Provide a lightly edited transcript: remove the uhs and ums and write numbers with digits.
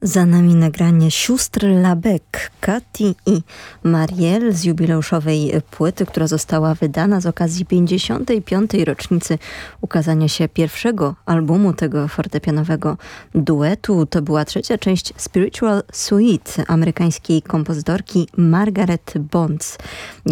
Za nami nagranie sióstr Labec, Katy i Marielle z jubileuszowej płyty, która została wydana z okazji 55. rocznicy ukazania się pierwszego albumu tego fortepianowego duetu. To była trzecia część Spiritual Suite amerykańskiej kompozytorki Margaret Bonds.